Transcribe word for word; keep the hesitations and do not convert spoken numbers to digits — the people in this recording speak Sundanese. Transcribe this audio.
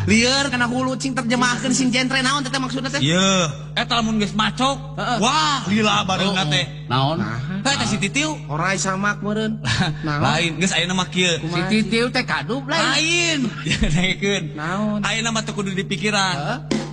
lieur kana hulu cing terjemahkeun sing genre naon teh maksudna teh? Ieu, eta lamun geus macok. Wah, lila bareunna teh. Naon? Heh, teh si Titiu. Orai samak meureun. Lain, geus ayeuna mah kieu. Si Titiu teh kadup lain. Lain. Dengekeun. Naon? Ayeuna mah teu kudu dipikiran.